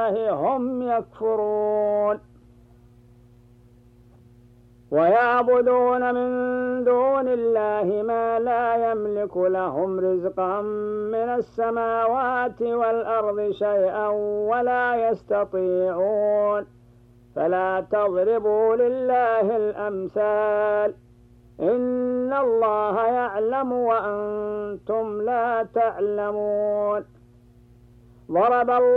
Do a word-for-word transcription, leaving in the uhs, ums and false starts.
الله هم يكفرون ويعبدون من دون الله ما لا يملك لهم رزقا من السماوات والأرض شيئا ولا يستطيعون فلا تضربوا لله الأمثال إن الله يعلم وأنتم لا تعلمون ضرب الله